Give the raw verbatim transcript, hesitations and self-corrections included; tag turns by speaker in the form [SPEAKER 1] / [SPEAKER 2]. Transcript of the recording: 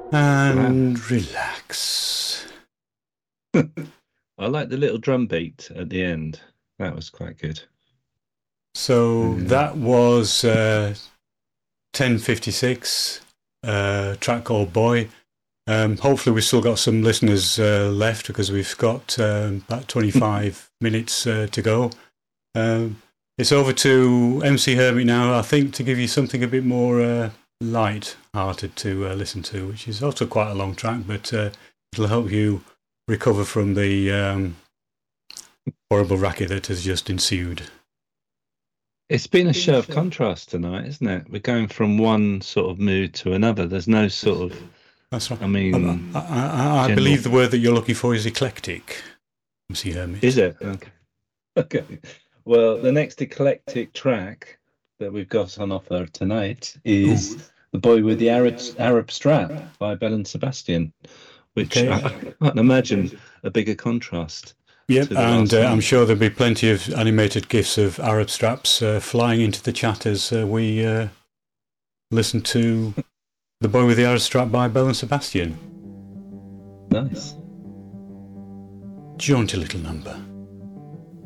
[SPEAKER 1] And wow. Relax.
[SPEAKER 2] I like the little drum beat at the end. That was quite good.
[SPEAKER 1] So mm. that was uh, ten fifty-six, uh, track called Boy. Um, hopefully we've still got some listeners uh, left because we've got um, about twenty-five minutes uh, to go. Um, it's over to M C Hermit now, I think, to give you something a bit more uh, light-hearted to uh, listen to, which is also quite a long track, but uh, it'll help you recover from the um, horrible racket that has just ensued.
[SPEAKER 2] It's been a show of contrast tonight, isn't it? We're going from one sort of mood to another. There's no sort of...
[SPEAKER 1] That's right.
[SPEAKER 2] I mean...
[SPEAKER 1] I, I, I general... believe the word that you're looking for is eclectic, M C Hermit.
[SPEAKER 2] Is it? Okay. Okay. Well, the next eclectic track that we've got on offer tonight is Ooh. The Boy with the Arab, Arab Strap by Belle and Sebastian, which okay. I, I can't imagine a bigger contrast.
[SPEAKER 1] Yep, and uh, I'm sure there'll be plenty of animated gifs of Arab straps uh, flying into the chat as uh, we uh, listen to The Boy with the Arab Strap by Belle and Sebastian.
[SPEAKER 2] Nice.
[SPEAKER 1] Jaunty little number.